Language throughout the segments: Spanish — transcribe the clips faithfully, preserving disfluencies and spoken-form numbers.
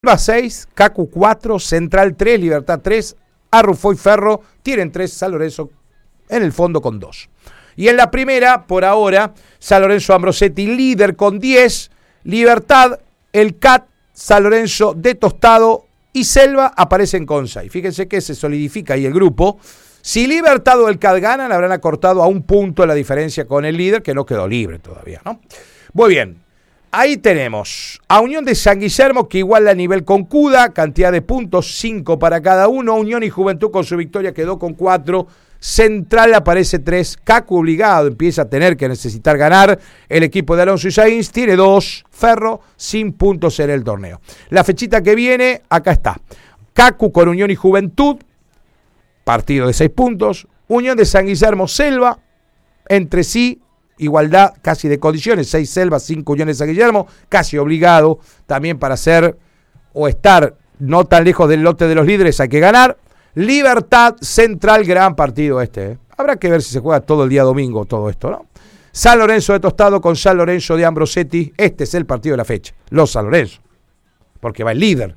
Selva seis, Cacu cuatro, Central tres, Libertad tres, Arrufó y Ferro tienen tres, San Lorenzo en el fondo con dos. Y en la primera, por ahora, San Lorenzo Ambrosetti líder con diez, Libertad, el C A T, San Lorenzo de Tostado y Selva aparecen con seis. Fíjense que se solidifica ahí el grupo. Si Libertad o el C A T ganan, habrán acortado a un punto la diferencia con el líder, que no quedó libre todavía, ¿no? Muy bien. Ahí tenemos a Unión de San Guillermo, que iguala a nivel con Cuda, cantidad de puntos, cinco para cada uno. Unión y Juventud con su victoria quedó con cuatro. Central aparece tres. Cacu obligado, empieza a tener que necesitar ganar. El equipo de Alonso y Sainz tiene dos. Ferro sin puntos en el torneo. La fechita que viene, acá está. Cacu con Unión y Juventud, partido de seis puntos. Unión de San Guillermo, Selva, entre sí. Igualdad casi de condiciones, seis Selvas, cinco Unión de San Guillermo, casi obligado también para ser o estar no tan lejos del lote de los líderes, hay que ganar. Libertad, Central, gran partido este. ¿eh? Habrá que ver si se juega todo el día domingo todo esto, ¿no? San Lorenzo de Tostado con San Lorenzo de Ambrosetti, este es el partido de la fecha, los San Lorenzo, porque va el líder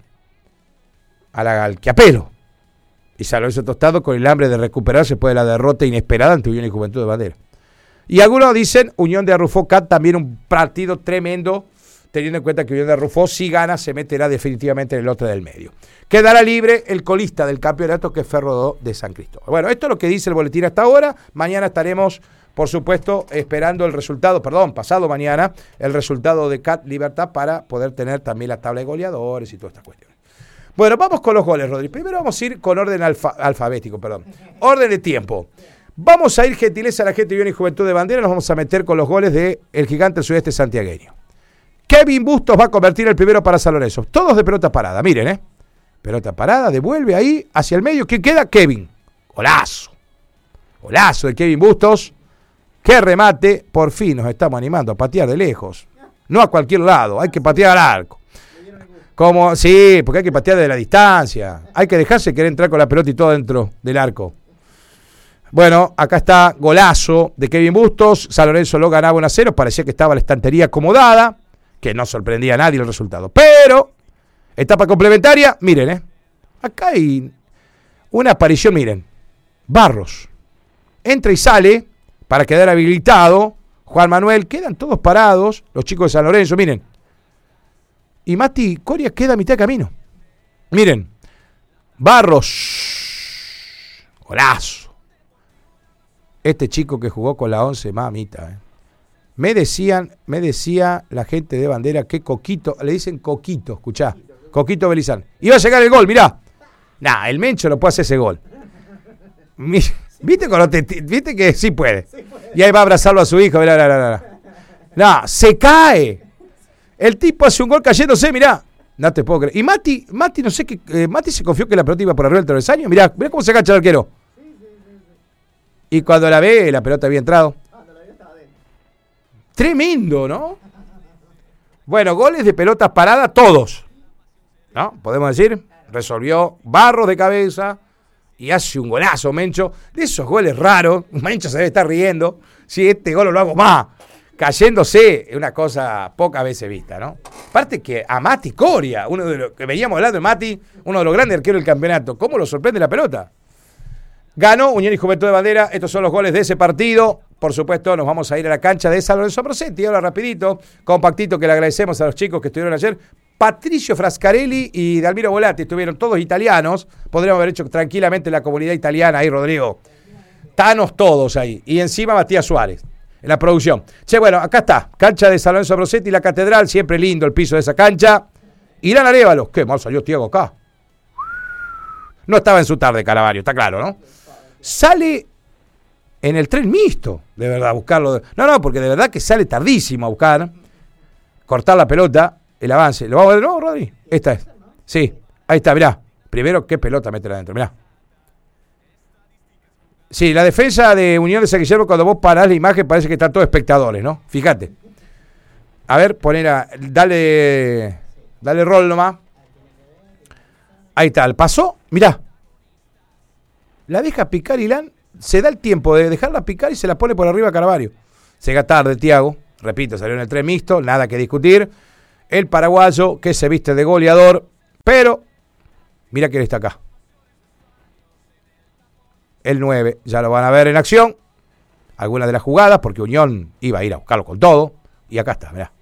a la, al Quiapelo. Y San Lorenzo de Tostado con el hambre de recuperarse después de la derrota inesperada ante Unión y Juventud de Bandera. Y algunos dicen, Unión de Arrufó C A T, también un partido tremendo, teniendo en cuenta que Unión de Arrufó, si gana, se meterá definitivamente en el lote del medio. Quedará libre el colista del campeonato, que es Ferro de San Cristóbal. Bueno, esto es lo que dice el boletín hasta ahora. Mañana estaremos, por supuesto, esperando el resultado, perdón, pasado mañana, el resultado de C A T Libertad para poder tener también la tabla de goleadores y todas estas cuestiones. Bueno, vamos con los goles, Rodri. Primero vamos a ir con orden alfa, alfabético, perdón. Orden de tiempo. Vamos a ir, gentileza a la gente de Unión y Juventud de Bandera, nos vamos a meter con los goles del Gigante del Sudeste santiagueño. Kevin Bustos va a convertir el primero para San Lorenzo. Todos de pelota parada, miren, ¿eh? Pelota parada, devuelve ahí, hacia el medio. ¿Quién queda? Kevin. Golazo. Golazo de Kevin Bustos. Qué remate. Por fin nos estamos animando a patear de lejos. No a cualquier lado, hay que patear al arco. Como, sí, porque hay que patear desde la distancia. Hay que dejarse querer entrar con la pelota y todo dentro del arco. Bueno, acá está golazo de Kevin Bustos. San Lorenzo lo ganaba uno a cero. Parecía que estaba la estantería acomodada, que no sorprendía a nadie el resultado. Pero, etapa complementaria, miren, ¿eh? Acá hay una aparición, miren. Barros. Entra y sale para quedar habilitado. Juan Manuel, quedan todos parados. Los chicos de San Lorenzo, miren. Y Mati Coria queda a mitad de camino. Miren. Barros. Golazo. Este chico que jugó con la once, mamita, eh. Me decían, me decía la gente de Bandera que Coquito, le dicen Coquito, escuchá, Coquito Belizán. Iba a llegar el gol, mirá. Nah, el Mencho no puede hacer ese gol. ¿Viste, cuando te, ¿Viste que sí puede? Y ahí va a abrazarlo a su hijo, mirá, mirá, mirá. Nah, se cae. El tipo hace un gol cayéndose, mirá. No te puedo creer. Y Mati, Mati, no sé qué, eh, Mati se confió que la pelota iba por arriba del travesaño. Mirá, mirá cómo se agacha el arquero. Y cuando la ve, la pelota había entrado. Tremendo, ¿no? Bueno, goles de pelotas paradas, todos. ¿No? Podemos decir, resolvió Barros de cabeza y hace un golazo, Mencho. De esos goles raros, Mencho se debe estar riendo. Si este gol lo hago más. Cayéndose, es una cosa pocas veces vista, ¿no? Aparte que a Mati Coria, uno de los que veníamos hablando de Mati, uno de los grandes arqueros del campeonato, ¿cómo lo sorprende la pelota? Ganó Unión y Juventud de Bandera. Estos son los goles de ese partido. Por supuesto, nos vamos a ir a la cancha de San Lorenzo Ambrosetti. Ahora rapidito, compactito, que le agradecemos a los chicos que estuvieron ayer. Patricio Frascarelli y Dalmiro Volati estuvieron todos italianos. Podríamos haber hecho tranquilamente la comunidad italiana ahí, Rodrigo. Tanos todos ahí. Y encima Matías Suárez, en la producción. Che, bueno, acá está. Cancha de San Lorenzo Ambrosetti, la catedral. Siempre lindo el piso de esa cancha. Irán Arévalo. Qué mal salió Tiago acá. No estaba en su tarde, Calavario, está claro, ¿no? Sale en el tren mixto, de verdad, a buscarlo. No, no, porque de verdad que sale tardísimo a buscar, cortar la pelota, el avance. ¿Lo vamos a ver de nuevo, Rodri? Esta es. Sí, ahí está, mirá. Primero, ¿qué pelota meter adentro? Mirá. Sí, la defensa de Unión de San Guillermo, cuando vos parás la imagen, parece que están todos espectadores, ¿no? Fíjate. A ver, poner a. Dale. Dale rol nomás. Ahí está, el paso. Mirá. La deja picar Ilán, se da el tiempo de dejarla picar y se la pone por arriba a Caravario. Llega tarde Tiago, repito, salió en el tren mixto, nada que discutir. El paraguayo que se viste de goleador, Pero, mira quién está acá. El nueve, ya lo van a ver en acción. Algunas de las jugadas, porque Unión iba a ir a buscarlo con todo. Y acá está, mirá.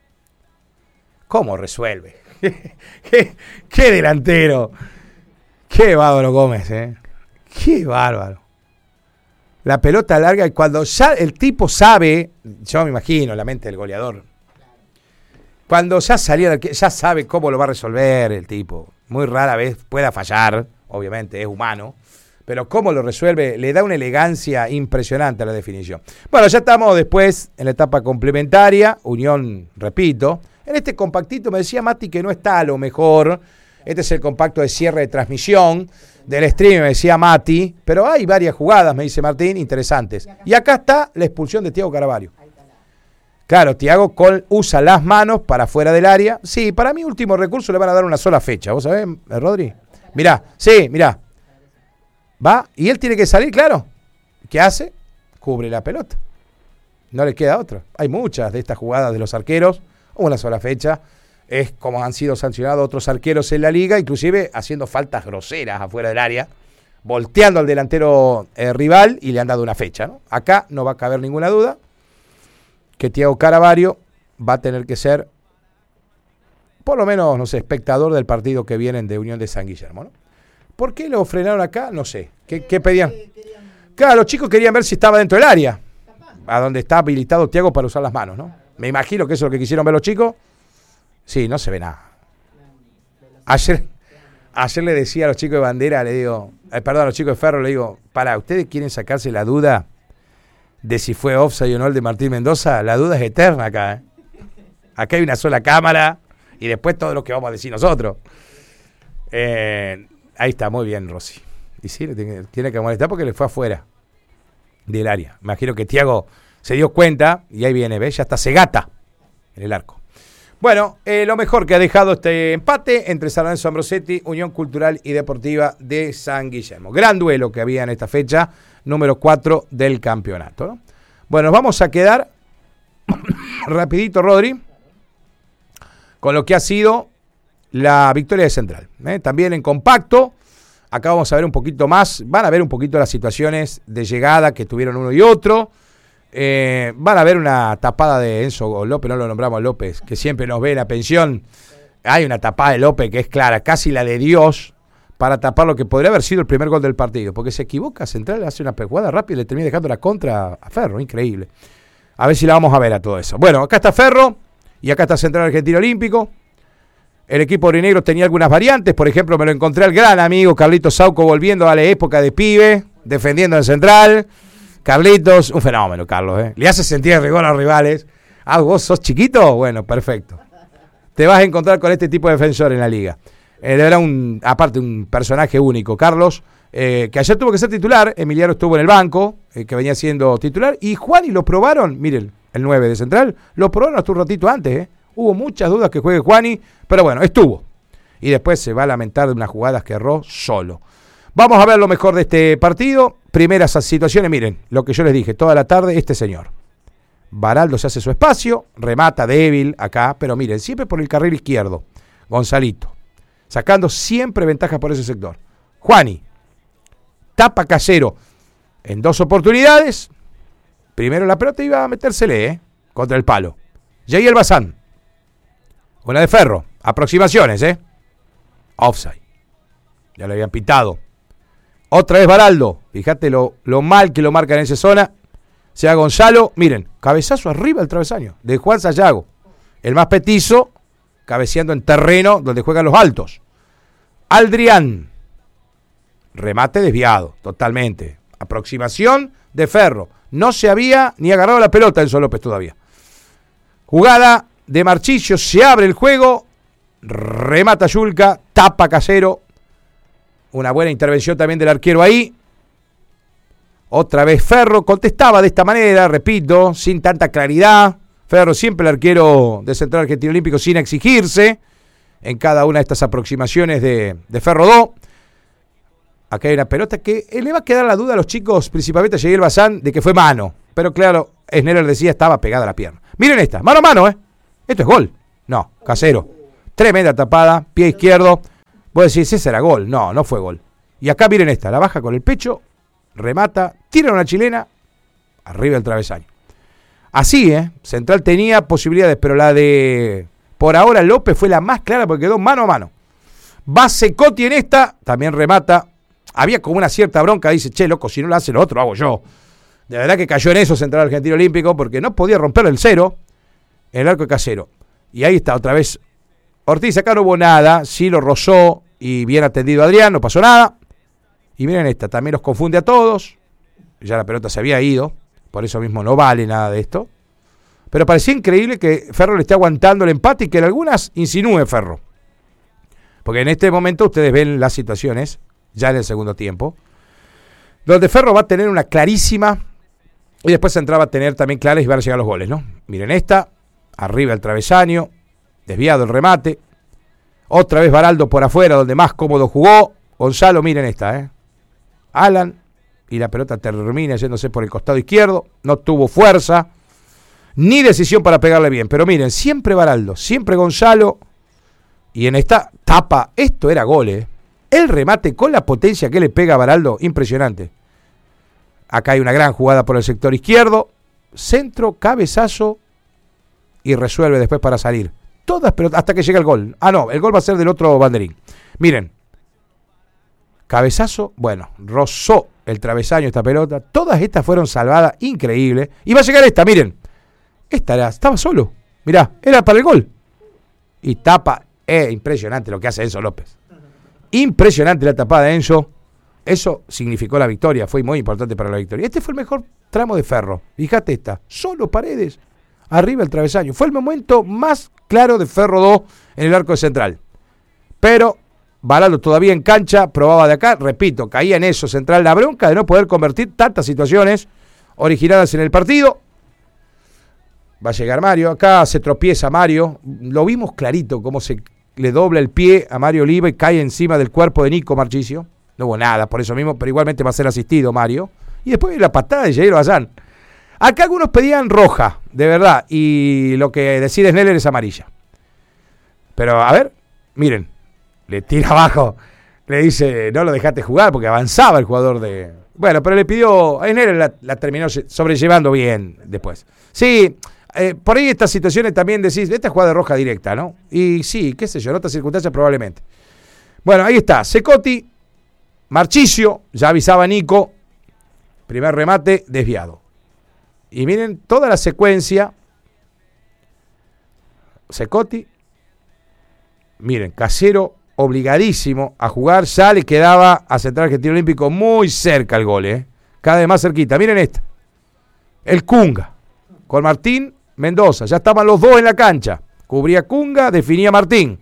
¿Cómo resuelve? ¿Qué, qué delantero? Qué bárbaro Gómez, ¿eh? Qué bárbaro. La pelota larga y cuando ya el tipo sabe, yo me imagino la mente del goleador, cuando ya salió, ya sabe cómo lo va a resolver el tipo. Muy rara vez pueda fallar, obviamente, es humano. Pero cómo lo resuelve, le da una elegancia impresionante a la definición. Bueno, ya estamos después en la etapa complementaria. Unión, repito. En este compactito me decía Mati que no está a lo mejor. Este es el compacto de cierre de transmisión del stream, me decía Mati. Pero hay varias jugadas, me dice Martín, interesantes. Y acá está la expulsión de Thiago Caravaggio. Claro, Thiago Col usa las manos para fuera del área. Sí, para mí último recurso le van a dar una sola fecha. ¿Vos sabés, Rodri? Mirá, sí, mirá. Va, y él tiene que salir, claro. ¿Qué hace? Cubre la pelota. No le queda otra. Hay muchas de estas jugadas de los arqueros. Una sola fecha. Es como han sido sancionados otros arqueros en la liga, inclusive haciendo faltas groseras afuera del área, volteando al delantero eh, rival y le han dado una fecha, ¿no? Acá no va a caber ninguna duda que Thiago Caravaggio va a tener que ser, por lo menos, no sé, espectador del partido que vienen de Unión de San Guillermo, ¿no? ¿Por qué lo frenaron acá? No sé. ¿Qué, qué pedían? Claro, los chicos querían ver si estaba dentro del área, a donde está habilitado Thiago para usar las manos, ¿no? Me imagino que eso es lo que quisieron ver los chicos. Sí, no se ve nada. Ayer, ayer le decía a los chicos de Bandera, le digo, eh, perdón, a los chicos de Ferro, le digo, para, ¿ustedes quieren sacarse la duda de si fue offside o no el de Martín Mendoza? La duda es eterna acá, ¿eh? Acá hay una sola cámara y después todo lo que vamos a decir nosotros. Eh... Ahí está, muy bien, Rossi. Y sí, tiene, tiene que molestar porque le fue afuera del área. Imagino que Thiago se dio cuenta y ahí viene, ¿ves? Ya está Segata en el arco. Bueno, eh, lo mejor que ha dejado este empate entre San Lorenzo Ambrosetti, Unión Cultural y Deportiva de San Guillermo. Gran duelo que había en esta fecha, número cuatro del campeonato, ¿no? Bueno, nos vamos a quedar rapidito, Rodri, con lo que ha sido la victoria de Central, ¿eh? También en compacto. Acá vamos a ver un poquito más, van a ver un poquito las situaciones de llegada que tuvieron uno y otro. Eh, van a ver una tapada de Enzo López, no lo nombramos a López, que siempre nos ve en la pensión. Hay una tapada de López que es clara, casi la de Dios, para tapar lo que podría haber sido el primer gol del partido. Porque se equivoca, Central hace una jugada rápida y le termina dejando la contra a Ferro, increíble. A ver si la vamos a ver a todo eso. Bueno, acá está Ferro y acá está Central Argentino Olímpico. El equipo aurinegro tenía algunas variantes, por ejemplo, me lo encontré al gran amigo Carlitos Sauco volviendo a la época de pibe, defendiendo en Central. Carlitos, un fenómeno, Carlos, ¿eh? Le hace sentir el rigor a los rivales. Ah, ¿vos sos chiquito? Bueno, perfecto. Te vas a encontrar con este tipo de defensor en la liga. Eh, era un, aparte, un personaje único, Carlos, eh, que ayer tuvo que ser titular. Emiliano estuvo en el banco, eh, que venía siendo titular. Y Juan y lo probaron, miren, el nueve de Central, lo probaron hasta un ratito antes, ¿eh? Hubo muchas dudas que juegue Juani, pero bueno, estuvo. Y después se va a lamentar de unas jugadas que erró solo. Vamos a ver lo mejor de este partido. Primeras situaciones, miren, lo que yo les dije, toda la tarde, este señor. Baraldo se hace su espacio, remata débil acá, pero miren, siempre por el carril izquierdo. Gonzalito, sacando siempre ventaja por ese sector. Juani, tapa Casero en dos oportunidades. Primero la pelota iba a metérsele, ¿eh? Contra el palo. Jair Bazán. Una de Ferro. Aproximaciones, ¿eh? Offside. Ya lo habían pitado. Otra vez Baraldo. Fíjate lo, lo mal que lo marca en esa zona. Sea Gonzalo. Miren, cabezazo arriba del travesaño. De Juan Sayago. El más petizo. Cabeceando en terreno donde juegan los altos. Aldrián. Remate desviado. Totalmente. Aproximación de Ferro. No se había ni agarrado la pelota Enzo López todavía. Jugada de Marchisio, se abre el juego, remata Yulca, tapa Casero, una buena intervención también del arquero ahí. Otra vez Ferro, contestaba de esta manera, repito, sin tanta claridad. Ferro siempre el arquero de Central Argentino Olímpico sin exigirse en cada una de estas aproximaciones de, de Ferro dos. Acá hay una pelota que le va a quedar la duda a los chicos, principalmente a Jair Bazán, de que fue mano. Pero claro, Sneller decía estaba pegada a la pierna. Miren esta, mano a mano, ¿eh? Esto es gol. No, Casero. Tremenda tapada, pie izquierdo. Vos decís, ese era gol. No, no fue gol. Y acá miren esta, la baja con el pecho, remata, tira una chilena, arriba del travesaño. Así, ¿eh? Central tenía posibilidades, pero la de, por ahora, López fue la más clara porque quedó mano a mano. Va Secoti en esta, también remata. Había como una cierta bronca, dice, che, loco, si no lo hace lo otro, hago yo. De verdad que cayó en eso Central Argentino Olímpico porque no podía romper el cero en el arco de Casero. Y ahí está, otra vez Ortiz. Acá no hubo nada, sí lo rozó y bien atendido Adrián, no pasó nada. Y miren esta, también los confunde a todos. Ya la pelota se había ido, por eso mismo no vale nada de esto. Pero parecía increíble que Ferro le esté aguantando el empate y que en algunas insinúe Ferro. Porque en este momento ustedes ven las situaciones, ya en el segundo tiempo, donde Ferro va a tener una clarísima, y después Central va a tener también claras y van a llegar los goles, ¿no? Miren esta, arriba el travesaño, desviado el remate, otra vez Baraldo por afuera, donde más cómodo jugó, Gonzalo, miren esta, ¿eh? Alan, y la pelota termina yéndose por el costado izquierdo, no tuvo fuerza, ni decisión para pegarle bien, pero miren, siempre Baraldo, siempre Gonzalo, y en esta tapa, esto era gol, ¿eh? El remate con la potencia que le pega a Baraldo, impresionante. Acá hay una gran jugada por el sector izquierdo, centro, cabezazo, y resuelve después para salir. Todas pelotas, hasta que llega el gol. Ah, no, el gol va a ser del otro banderín. Miren, cabezazo, bueno, rozó el travesaño esta pelota. Todas estas fueron salvadas, increíble. Y va a llegar esta, miren. Esta era, estaba solo. Mirá, era para el gol. Y tapa, es eh, impresionante lo que hace Enzo López. Impresionante la tapada de Enzo. Eso significó la victoria, fue muy importante para la victoria. Este fue el mejor tramo de Ferro. Fíjate esta, solo Paredes, arriba el travesaño. Fue el momento más claro de Ferro dos en el arco central. Pero Baraldo todavía en cancha, probaba de acá, repito, caía en eso Central la bronca de no poder convertir tantas situaciones originadas en el partido. Va a llegar Mario, acá se tropieza Mario, lo vimos clarito cómo se le dobla el pie a Mario Oliva y cae encima del cuerpo de Nico Marchisio. No hubo nada por eso mismo, pero igualmente va a ser asistido Mario. Y después la patada de Jair Bazán. Acá algunos pedían roja, de verdad, y lo que decide Sneller es amarilla. Pero a ver, miren, le tira abajo, le dice, no lo dejaste jugar porque avanzaba el jugador de... Bueno, pero le pidió, Sneller la, la terminó sobrellevando bien después. Sí, eh, por ahí estas situaciones también decís, esta es jugada de roja directa, ¿no? Y sí, qué sé yo, en otras circunstancias probablemente. Bueno, ahí está, Secoti, Marchisio, ya avisaba Nico, primer remate, desviado. Y miren toda la secuencia, Secoti, miren, Casero obligadísimo a jugar, ya le quedaba a Central Argentino Olímpico muy cerca el gol, ¿eh? Cada vez más cerquita, miren esta, el Cunga, con Martín Mendoza, ya estaban los dos en la cancha, cubría Cunga, definía Martín.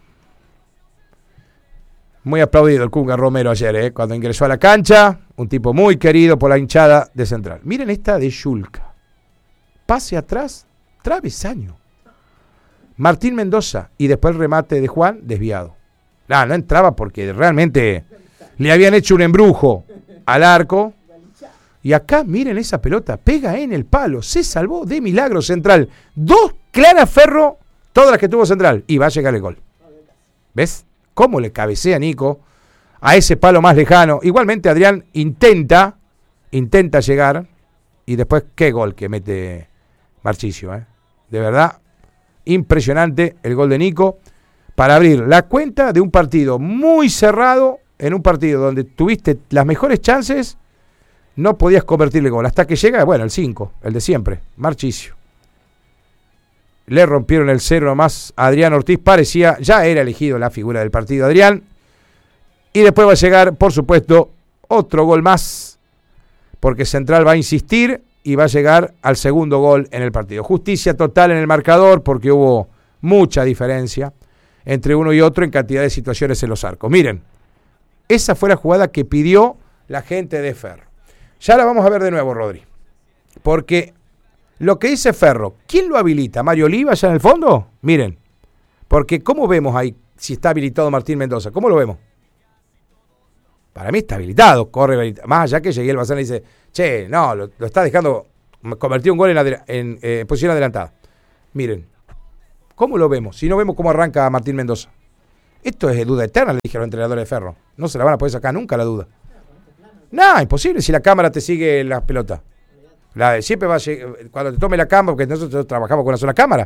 Muy aplaudido el Cunga Romero ayer, ¿eh? Cuando ingresó a la cancha, un tipo muy querido por la hinchada de Central. Miren esta de Yulka. Pase atrás, travesaño. Martín Mendoza y después el remate de Juan, desviado. No, no entraba porque realmente le habían hecho un embrujo al arco. Y acá, miren esa pelota, pega en el palo. Se salvó de milagro Central. Dos claras Ferro, todas las que tuvo Central. Y va a llegar el gol. ¿Ves? Cómo le cabecea Nico a ese palo más lejano. Igualmente Adrián intenta, intenta llegar. Y después qué gol que mete Marchisio, ¿eh? De verdad, impresionante el gol de Nico. Para abrir la cuenta de un partido muy cerrado. En un partido donde tuviste las mejores chances. No podías convertirle gol. Hasta que llega, bueno, el cinco, el de siempre, Marchisio. Le rompieron el cero nomás a Adrián Ortiz, parecía, ya era elegido la figura del partido Adrián. Y después va a llegar, por supuesto, otro gol más, porque Central va a insistir y va a llegar al segundo gol en el partido. Justicia total en el marcador, porque hubo mucha diferencia entre uno y otro en cantidad de situaciones en los arcos. Miren, esa fue la jugada que pidió la gente de Ferro. Ya la vamos a ver de nuevo, Rodri, porque... Lo que dice Ferro, ¿quién lo habilita? ¿Mario Oliva allá en el fondo? Miren, porque ¿cómo vemos ahí si está habilitado Martín Mendoza? ¿Cómo lo vemos? Para mí está habilitado, corre habilitado. Más allá que llegué el Bazán y dice, che, no, lo, lo está dejando, convertió un gol en, adela- en eh, posición adelantada. Miren, ¿cómo lo vemos? Si no vemos cómo arranca Martín Mendoza. Esto es duda eterna, le dije a los entrenadores de Ferro. No se la van a poder sacar nunca la duda. No, imposible si la cámara te sigue la pelota. La de siempre va a llegar, cuando te tome la cámara, porque nosotros trabajamos con una sola cámara.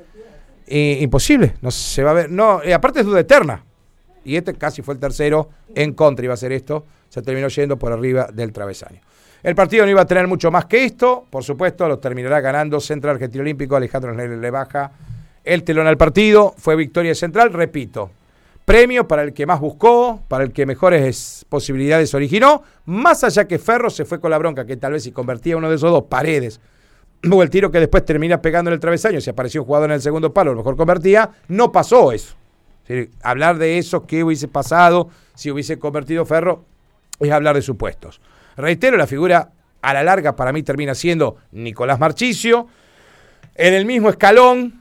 Eh, imposible, no se va a ver. No, eh, aparte es duda eterna. Y este casi fue el tercero en contra, iba a ser esto. Se terminó yendo por arriba del travesaño. El partido no iba a tener mucho más que esto. Por supuesto, lo terminará ganando Central Argentino Olímpico. Alejandro Nesler le baja el telón al partido. Fue victoria de Central, repito. Premio para el que más buscó, para el que mejores posibilidades originó, más allá que Ferro se fue con la bronca, que tal vez si convertía uno de esos dos, Paredes, o el tiro que después termina pegando en el travesaño, si apareció un jugador en el segundo palo, a lo mejor convertía, no pasó eso. ¿Sí? Hablar de eso, qué hubiese pasado si hubiese convertido Ferro, es hablar de supuestos. Reitero, la figura a la larga para mí termina siendo Nicolás Marchisio, en el mismo escalón,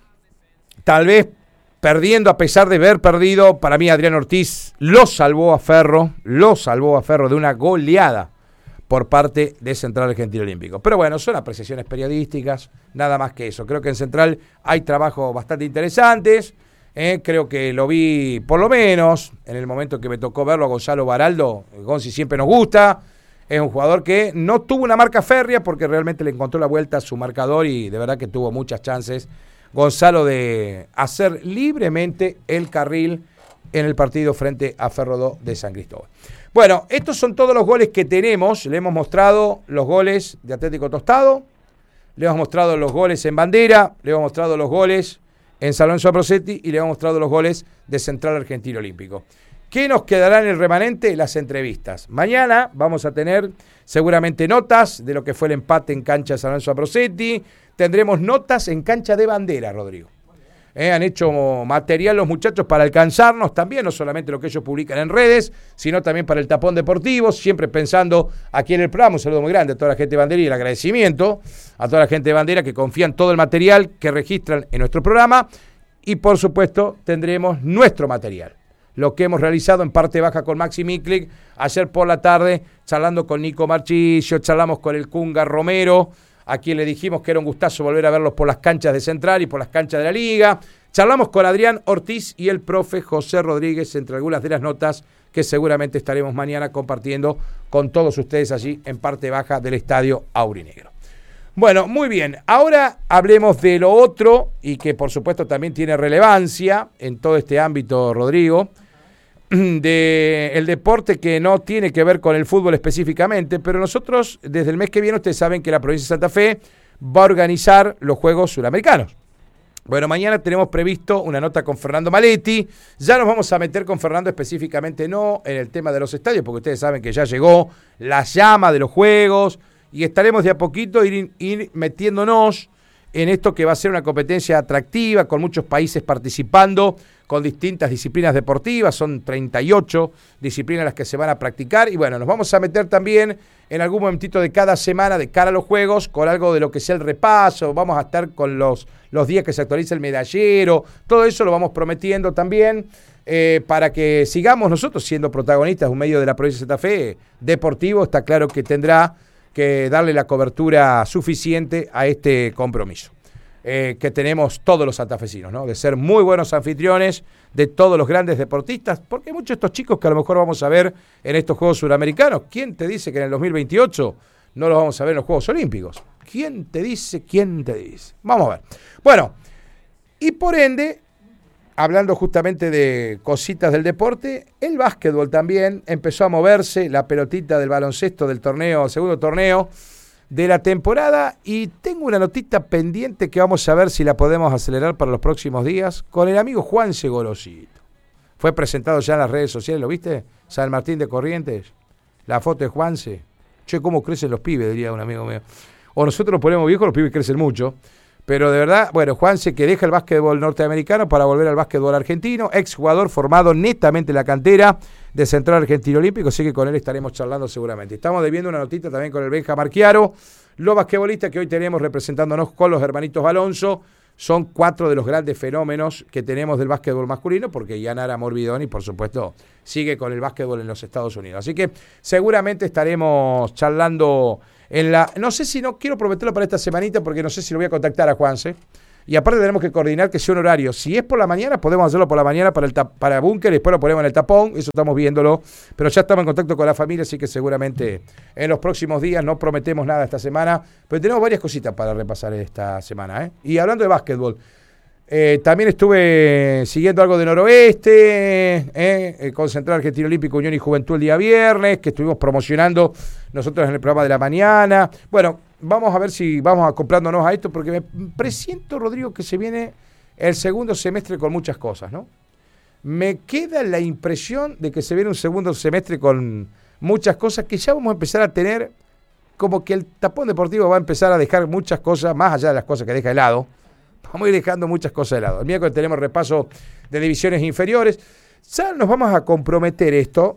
tal vez perdiendo a pesar de haber perdido, para mí Adrián Ortiz lo salvó a Ferro, lo salvó a Ferro de una goleada por parte de Central Argentino Olímpico. Pero bueno, son apreciaciones periodísticas, nada más que eso. Creo que en Central hay trabajos bastante interesantes, eh, creo que lo vi por lo menos en el momento que me tocó verlo a Gonzalo Baraldo. Gonzi siempre nos gusta, es un jugador que no tuvo una marca férrea porque realmente le encontró la vuelta a su marcador y de verdad que tuvo muchas chances Gonzalo de hacer libremente el carril en el partido frente a Ferro dos de San Cristóbal. Bueno, estos son todos los goles que tenemos. Le hemos mostrado los goles de Atlético Tostado, le hemos mostrado los goles en Bandera, le hemos mostrado los goles en San Lorenzo Ambrosetti y le hemos mostrado los goles de Central Argentino Olímpico. ¿Qué nos quedará en el remanente? Las entrevistas. Mañana vamos a tener seguramente notas de lo que fue el empate en cancha de San Lorenzo Ambrosetti. Tendremos notas en cancha de Bandera, Rodrigo. Eh, han hecho material los muchachos para alcanzarnos también, no solamente lo que ellos publican en redes, sino también para el Tapón Deportivo, siempre pensando aquí en el programa. Un saludo muy grande a toda la gente de Bandera y el agradecimiento a toda la gente de Bandera que confía en todo el material que registran en nuestro programa. Y por supuesto tendremos nuestro material, lo que hemos realizado en parte baja con Maxi Miklik, ayer por la tarde, charlando con Nico Marchisio, charlamos con el Cunga Romero, a quien le dijimos que era un gustazo volver a verlos por las canchas de Central y por las canchas de la Liga. Charlamos con Adrián Ortiz y el profe José Rodríguez, entre algunas de las notas que seguramente estaremos mañana compartiendo con todos ustedes allí en parte baja del Estadio Aurinegro. Bueno, muy bien, ahora hablemos de lo otro y que por supuesto también tiene relevancia en todo este ámbito, Rodrigo, de el deporte que no tiene que ver con el fútbol específicamente, pero nosotros desde el mes que viene ustedes saben que la provincia de Santa Fe va a organizar los Juegos Suramericanos. Bueno, mañana tenemos previsto una nota con Fernando Maletti, ya nos vamos a meter con Fernando específicamente no en el tema de los estadios, porque ustedes saben que ya llegó la llama de los Juegos y estaremos de a poquito ir, ir metiéndonos en esto que va a ser una competencia atractiva, con muchos países participando, con distintas disciplinas deportivas, son treinta y ocho disciplinas las que se van a practicar, y bueno, nos vamos a meter también en algún momentito de cada semana, de cara a los Juegos, con algo de lo que sea el repaso, vamos a estar con los, los días que se actualiza el medallero, todo eso lo vamos prometiendo también, eh, para que sigamos nosotros siendo protagonistas de un medio de la provincia de Santa Fe, deportivo, está claro que tendrá que darle la cobertura suficiente a este compromiso eh, que tenemos todos los santafesinos, ¿no? De ser muy buenos anfitriones de todos los grandes deportistas, porque hay muchos de estos chicos que a lo mejor vamos a ver en estos Juegos Suramericanos. ¿Quién te dice que en el dos mil veintiocho no los vamos a ver en los Juegos Olímpicos? ¿Quién te dice? ¿Quién te dice? Vamos a ver. Bueno, y por ende, hablando justamente de cositas del deporte, el básquetbol también empezó a moverse, la pelotita del baloncesto del torneo, segundo torneo de la temporada, y tengo una notita pendiente que vamos a ver si la podemos acelerar para los próximos días con el amigo Juanse Gorosito. Fue presentado ya en las redes sociales, ¿lo viste? San Martín de Corrientes, la foto de Juanse. Che, cómo crecen los pibes, diría un amigo mío. O nosotros nos ponemos viejos, los pibes crecen mucho. Pero de verdad, bueno, Juanse que deja el básquetbol norteamericano para volver al básquetbol argentino, exjugador formado netamente en la cantera de Central Argentino Olímpico, así que con él estaremos charlando seguramente. Estamos debiendo una notita también con el Benja Marchiaro, los basquetbolistas que hoy tenemos representándonos con los hermanitos Alonso, son cuatro de los grandes fenómenos que tenemos del básquetbol masculino, porque Yanara Morbidoni, por supuesto, sigue con el básquetbol en los Estados Unidos. Así que seguramente estaremos charlando en la... No sé si no quiero prometerlo para esta semanita, porque no sé si lo voy a contactar a Juanse. Y aparte tenemos que coordinar que sea un horario. Si es por la mañana, podemos hacerlo por la mañana para el tap- para Búnker, y después lo ponemos en el tapón, eso estamos viéndolo. Pero ya estamos en contacto con la familia, así que seguramente en los próximos días, no prometemos nada esta semana, pero tenemos varias cositas para repasar esta semana, ¿eh? Y hablando de básquetbol, eh, también estuve siguiendo algo de Noroeste, eh, eh, con Central Argentino Olímpico, Unión y Juventud el día viernes, que estuvimos promocionando nosotros en el programa de la mañana. Bueno, vamos a ver si vamos acoplándonos a esto, porque me presiento, Rodrigo, que se viene el segundo semestre con muchas cosas, ¿no? Me queda la impresión de que se viene un segundo semestre con muchas cosas que ya vamos a empezar a tener, como que el tapón deportivo va a empezar a dejar muchas cosas, más allá de las cosas que deja de lado. Vamos a ir dejando muchas cosas de lado. El miércoles tenemos repaso de divisiones inferiores. Ya nos vamos a comprometer esto.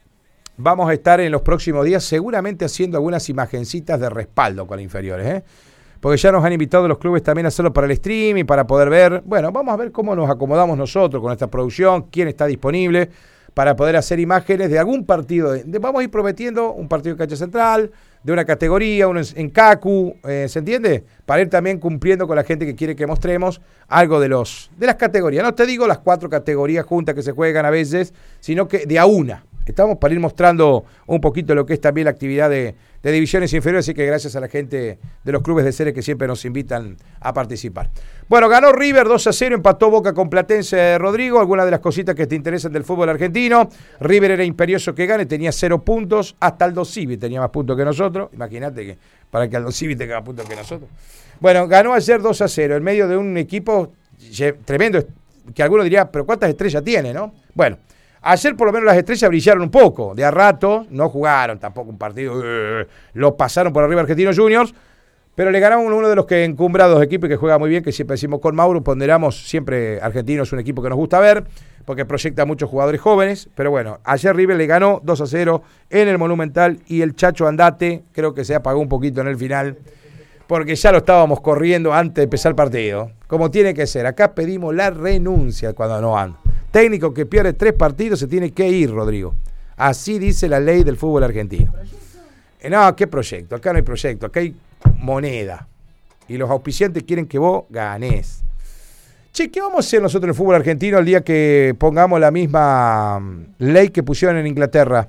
Vamos a estar en los próximos días seguramente haciendo algunas imagencitas de respaldo con inferiores, ¿eh? Porque ya nos han invitado los clubes también a hacerlo para el streaming, para poder ver. Bueno, vamos a ver cómo nos acomodamos nosotros con esta producción, quién está disponible para poder hacer imágenes de algún partido. De, de, vamos a ir prometiendo un partido en cancha central, de una categoría, uno en, en CACU, eh, ¿se entiende? Para ir también cumpliendo con la gente que quiere que mostremos algo de los de las categorías. No te digo las cuatro categorías juntas que se juegan a veces, sino que de a una. Estamos para ir mostrando un poquito lo que es también la actividad de, de divisiones inferiores, así que gracias a la gente de los clubes de series que siempre nos invitan a participar. Bueno, ganó River dos a cero, empató Boca con Platense, Rodrigo. Algunas de las cositas que te interesan del fútbol argentino. River era imperioso que gane, tenía cero puntos, hasta Aldo Civi tenía más puntos que nosotros. Imagínate que para que Aldo Civi tenga más puntos que nosotros. Bueno, ganó ayer dos a cero, en medio de un equipo tremendo, que alguno diría, pero ¿cuántas estrellas tiene, no? Bueno, ayer por lo menos las estrellas brillaron un poco, de a rato, no jugaron tampoco un partido, uh, lo pasaron por arriba Argentinos Juniors, pero le ganaron uno de los que encumbra dos equipos que juega muy bien, que siempre decimos con Mauro, ponderamos siempre Argentinos es un equipo que nos gusta ver, porque proyecta muchos jugadores jóvenes, pero bueno, ayer River le ganó dos a cero en el Monumental y el Chacho Andate creo que se apagó un poquito en el final, porque ya lo estábamos corriendo antes de empezar el partido, como tiene que ser. Acá pedimos la renuncia cuando no anda. Técnico que pierde tres partidos se tiene que ir, Rodrigo. Así dice la ley del fútbol argentino. Eh, no, ¿qué proyecto? Acá no hay proyecto, acá hay moneda. Y los auspiciantes quieren que vos ganés. Che, ¿qué vamos a hacer nosotros en el fútbol argentino el día que pongamos la misma ley que pusieron en Inglaterra?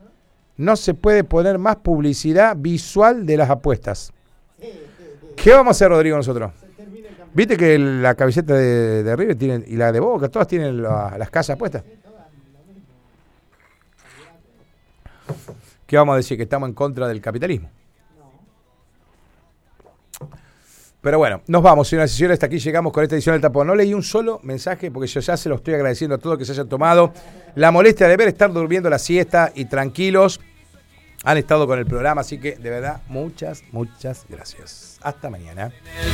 No se puede poner más publicidad visual de las apuestas. ¿Qué vamos a hacer, Rodrigo, nosotros? ¿Viste que la camiseta de, de River tienen, y la de Boca, todas tienen la, las casas puestas? ¿Qué vamos a decir? ¿Que estamos en contra del capitalismo? Pero bueno, nos vamos, señoras y señores, hasta aquí llegamos con esta edición del Tapón. No leí un solo mensaje porque yo ya se lo estoy agradeciendo a todos que se hayan tomado la molestia de ver estar durmiendo la siesta y tranquilos. Han estado con el programa, así que de verdad, muchas, muchas gracias. Hasta mañana.